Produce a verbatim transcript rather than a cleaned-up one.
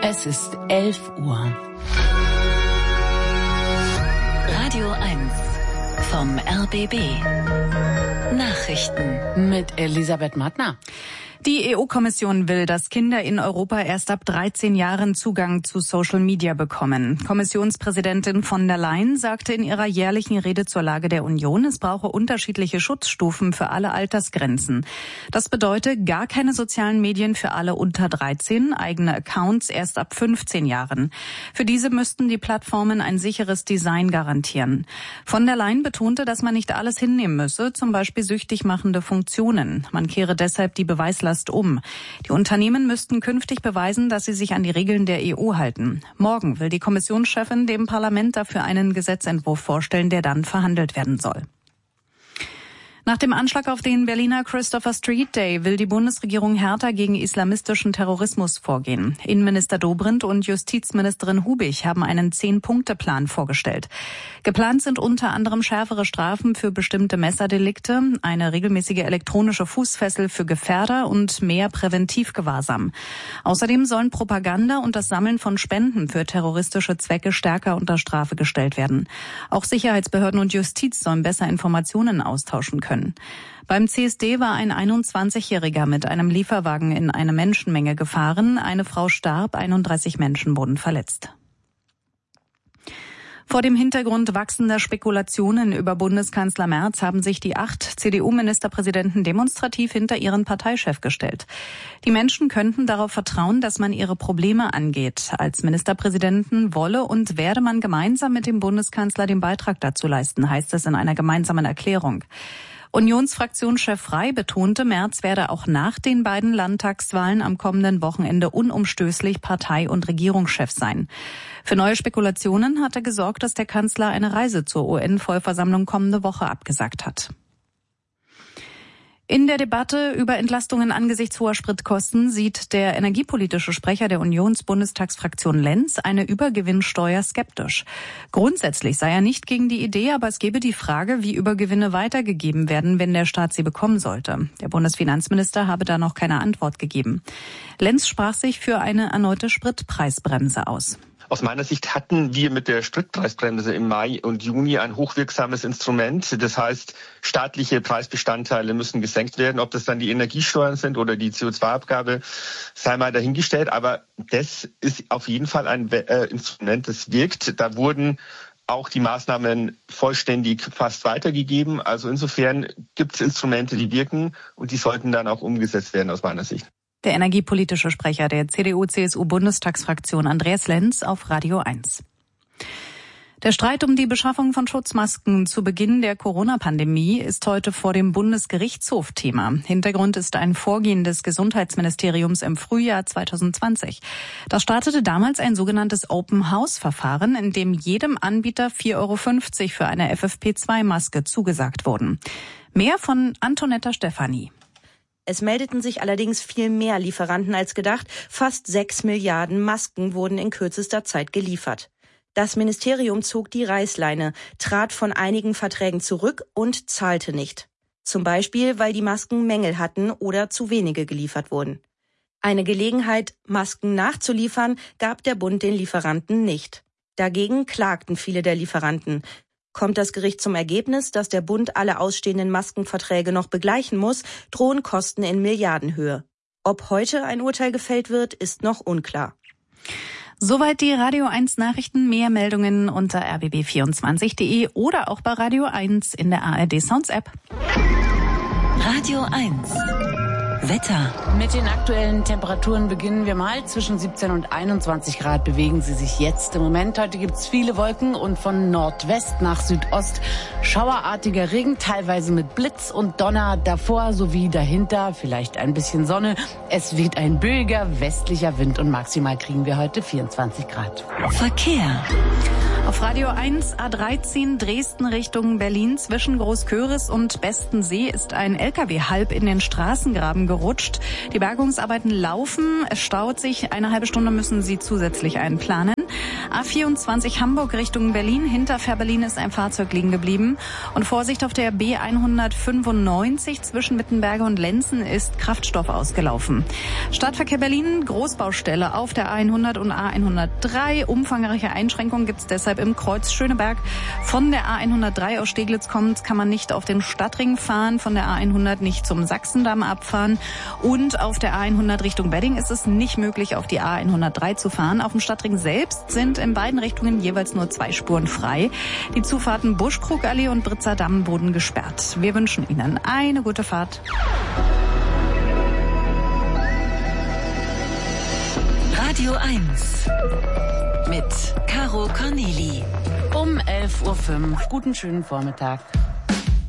Es ist elf Uhr. Radio eins vom R B B. Nachrichten Mit Elisabeth Mattner. Die E U-Kommission will, dass Kinder in Europa erst ab dreizehn Jahren Zugang zu Social Media bekommen. Kommissionspräsidentin von der Leyen sagte in ihrer jährlichen Rede zur Lage der Union, es brauche unterschiedliche Schutzstufen für alle Altersgrenzen. Das bedeutet gar keine sozialen Medien für alle unter dreizehn, eigene Accounts erst ab fünfzehn Jahren. Für diese müssten die Plattformen ein sicheres Design garantieren. Von der Leyen betonte, dass man nicht alles hinnehmen müsse, zum Beispiel süchtig machende Funktionen. Man kehre deshalb die Beweislast um. Die Unternehmen müssten künftig beweisen, dass sie sich an die Regeln der E U halten. Morgen will die Kommissionschefin dem Parlament dafür einen Gesetzentwurf vorstellen, der dann verhandelt werden soll. Nach dem Anschlag auf den Berliner Christopher Street Day will die Bundesregierung härter gegen islamistischen Terrorismus vorgehen. Innenminister Dobrindt und Justizministerin Hubig haben einen Zehn-Punkte-Plan vorgestellt. Geplant sind unter anderem schärfere Strafen für bestimmte Messerdelikte, eine regelmäßige elektronische Fußfessel für Gefährder und mehr Präventivgewahrsam. Außerdem sollen Propaganda und das Sammeln von Spenden für terroristische Zwecke stärker unter Strafe gestellt werden. Auch Sicherheitsbehörden und Justiz sollen besser Informationen austauschen können. Beim C S D war ein einundzwanzigjähriger mit einem Lieferwagen in eine Menschenmenge gefahren. Eine Frau starb, einunddreißig Menschen wurden verletzt. Vor dem Hintergrund wachsender Spekulationen über Bundeskanzler Merz haben sich die acht C D U-Ministerpräsidenten demonstrativ hinter ihren Parteichef gestellt. Die Menschen könnten darauf vertrauen, dass man ihre Probleme angeht. Als Ministerpräsidenten wolle und werde man gemeinsam mit dem Bundeskanzler den Beitrag dazu leisten, heißt es in einer gemeinsamen Erklärung. Unionsfraktionschef Frey betonte, Merz werde auch nach den beiden Landtagswahlen am kommenden Wochenende unumstößlich Partei- und Regierungschef sein. Für neue Spekulationen hat er gesorgt, dass der Kanzler eine Reise zur U N-Vollversammlung kommende Woche abgesagt hat. In der Debatte über Entlastungen angesichts hoher Spritkosten sieht der energiepolitische Sprecher der Unionsbundestagsfraktion Lenz eine Übergewinnsteuer skeptisch. Grundsätzlich sei er nicht gegen die Idee, aber es gebe die Frage, wie Übergewinne weitergegeben werden, wenn der Staat sie bekommen sollte. Der Bundesfinanzminister habe da noch keine Antwort gegeben. Lenz sprach sich für eine erneute Spritpreisbremse aus. Aus meiner Sicht hatten wir mit der Spritpreisbremse im Mai und Juni ein hochwirksames Instrument. Das heißt, staatliche Preisbestandteile müssen gesenkt werden. Ob das dann die Energiesteuern sind oder die C O zwei Abgabe, sei mal dahingestellt. Aber das ist auf jeden Fall ein Instrument, das wirkt. Da wurden auch die Maßnahmen vollständig fast weitergegeben. Also insofern gibt es Instrumente, die wirken und die sollten dann auch umgesetzt werden aus meiner Sicht. Der energiepolitische Sprecher der C D U-C S U-Bundestagsfraktion Andreas Lenz auf Radio eins. Der Streit um die Beschaffung von Schutzmasken zu Beginn der Corona-Pandemie ist heute vor dem Bundesgerichtshof Thema. Hintergrund ist ein Vorgehen des Gesundheitsministeriums im Frühjahr zweitausendzwanzig. Das startete damals ein sogenanntes Open-House-Verfahren, in dem jedem Anbieter vier Euro fünfzig für eine F F P zwei Maske zugesagt wurden. Mehr von Antonetta Stefani. Es meldeten sich allerdings viel mehr Lieferanten als gedacht. Fast sechs Milliarden Masken wurden in kürzester Zeit geliefert. Das Ministerium zog die Reißleine, trat von einigen Verträgen zurück und zahlte nicht. Zum Beispiel, weil die Masken Mängel hatten oder zu wenige geliefert wurden. Eine Gelegenheit, Masken nachzuliefern, gab der Bund den Lieferanten nicht. Dagegen klagten viele der Lieferanten. Kommt das Gericht zum Ergebnis, dass der Bund alle ausstehenden Maskenverträge noch begleichen muss, drohen Kosten in Milliardenhöhe. Ob heute ein Urteil gefällt wird, ist noch unklar. Soweit die Radio eins Nachrichten. Mehr Meldungen unter r b b vierundzwanzig punkt d e oder auch bei Radio eins in der A R D Sounds App. Radio eins Wetter. Mit den aktuellen Temperaturen beginnen wir mal. Zwischen siebzehn und einundzwanzig Grad bewegen sie sich jetzt im Moment. Heute gibt es viele Wolken und von Nordwest nach Südost schauerartiger Regen, teilweise mit Blitz und Donner davor sowie dahinter. Vielleicht ein bisschen Sonne. Es weht ein böiger westlicher Wind und maximal kriegen wir heute vierundzwanzig Grad. Verkehr. Auf Radio eins A dreizehn Dresden Richtung Berlin zwischen Großköris und Bestensee ist ein L K W halb in den Straßengraben gerutscht. Die Bergungsarbeiten laufen, es staut sich, eine halbe Stunde müssen sie zusätzlich einplanen. A vierundzwanzig Hamburg Richtung Berlin. Hinter Fährberlin ist ein Fahrzeug liegen geblieben. Und Vorsicht auf der B hundertfünfundneunzig zwischen Wittenberge und Lenzen ist Kraftstoff ausgelaufen. Stadtverkehr Berlin, Großbaustelle auf der A hundert und A hundertdrei. Umfangreiche Einschränkungen gibt es deshalb im Kreuz Schöneberg. Von der A hundertdrei aus Steglitz kommt, kann man nicht auf den Stadtring fahren, von der A hundert nicht zum Sachsendamm abfahren. Und auf der A hundert Richtung Wedding ist es nicht möglich, auf die A hundertdrei zu fahren. Auf dem Stadtring selbst sind in beiden Richtungen jeweils nur zwei Spuren frei. Die Zufahrten Buschkrugallee und Britzer Damm wurden gesperrt. Wir wünschen Ihnen eine gute Fahrt. Radio eins mit Caro Corneli. Um elf Uhr fünf. Guten schönen Vormittag.